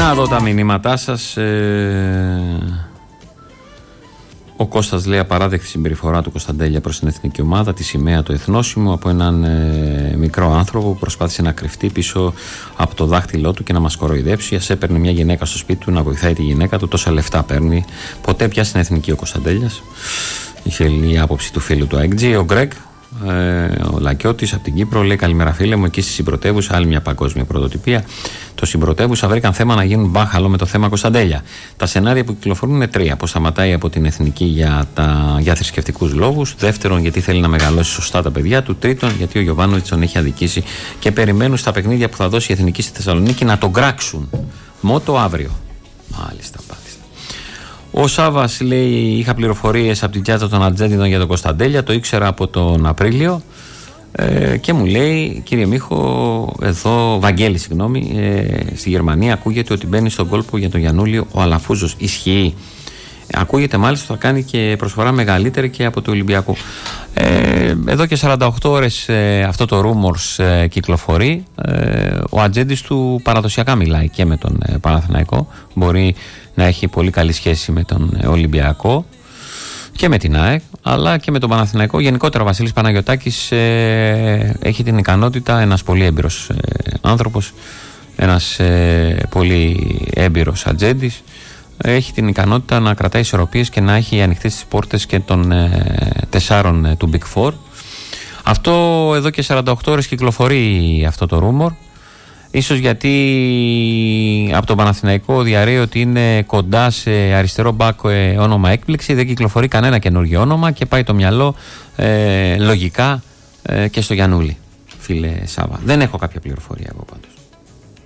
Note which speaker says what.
Speaker 1: Να δω τα μηνύματά σας. Ο Κώστας λέει απαράδεκτη συμπεριφορά του Κωνσταντέλια προς την εθνική ομάδα, τη σημαία, το εθνόσημο από έναν μικρό άνθρωπο που προσπάθησε να κρυφτεί πίσω από το δάχτυλό του και να μας κοροϊδέψει. Ας έπαιρνε μια γυναίκα στο σπίτι του να βοηθάει τη γυναίκα του, τόσα λεφτά παίρνει. Ποτέ πια στην εθνική ο Κωνσταντέλιας. Είχε η άποψη του φίλου του ΑΕΚΤΖΙ. Ο Γκρέγκ, ο Λακιώτης από την Κύπρο, λέει καλημέρα φίλε μου, εκεί στη Συμπρωτεύουσα, άλλη μια παγκόσμια πρωτοτυπία. Το Συμπρωτεύουσα βρήκαν θέμα να γίνουν μπάχαλο με το θέμα Κωνσταντέλια. Τα σενάρια που κυκλοφορούν είναι τρία. Πως σταματάει από την εθνική για θρησκευτικούς λόγους. Δεύτερον, γιατί θέλει να μεγαλώσει σωστά τα παιδιά του. Τρίτον, γιατί ο Γιοβάνοβιτς τον έχει αδικήσει και περιμένουν στα παιχνίδια που θα δώσει η εθνική στη Θεσσαλονίκη να τον κράξουν. Μότο αύριο. Μάλιστα. Ο Σάβας λέει: είχα πληροφορίες από την τσάτσα των ατζέντιδων για τον Κωνσταντέλια, το ήξερα από τον Απρίλιο και μου λέει, κύριε Μίχο, εδώ, Βαγγέλη, συγγνώμη, στη Γερμανία ακούγεται ότι μπαίνει στον κόλπο για τον Γιαννούλιο ο Αλαφούζος. Ισχύει? Ακούγεται μάλιστα θα κάνει και προσφορά μεγαλύτερη και από το Ολυμπιακό. Εδώ και 48 ώρες αυτό το rumors κυκλοφορεί. Ο ατζέντης του παραδοσιακά μιλάει και με τον Παναθηναϊκό. Μπορεί να έχει πολύ καλή σχέση με τον Ολυμπιακό και με την ΑΕΚ, αλλά και με τον Παναθηναϊκό. Γενικότερα ο Βασίλης Παναγιωτάκης έχει την ικανότητα, ένας πολύ έμπειρος άνθρωπος, ένας πολύ έμπειρος ατζέντης, έχει την ικανότητα να κρατάει ισορροπίες και να έχει ανοιχτές τις πόρτες και των 4 του Big Four. Αυτό εδώ και 48 ώρες κυκλοφορεί αυτό το rumor. Ίσως γιατί από τον Παναθηναϊκό διαρρέει ότι είναι κοντά σε αριστερό μπακ όνομα έκπληξη, δεν κυκλοφορεί κανένα καινούργιο όνομα και πάει το μυαλό λογικά και στο Γιαννούλη, φίλε Σάβα. Δεν έχω κάποια πληροφορία εγώ πάντως.